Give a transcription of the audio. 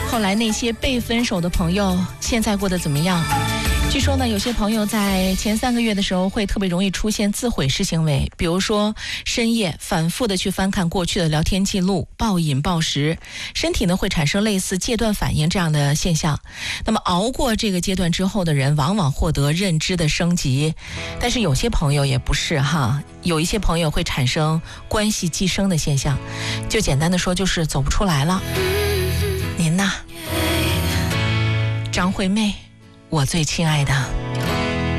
后来那些被分手的朋友现在过得怎么样？据说呢，有些朋友在前3个月的时候会特别容易出现自毁式行为，比如说深夜反复的去翻看过去的聊天记录，暴饮暴食，身体呢会产生类似戒断反应这样的现象。那么熬过这个阶段之后的人，往往获得认知的升级，但是有些朋友也不是哈，有一些朋友会产生关系寄生的现象，就简单的说就是走不出来了。您呢？张惠妹，我最亲爱的。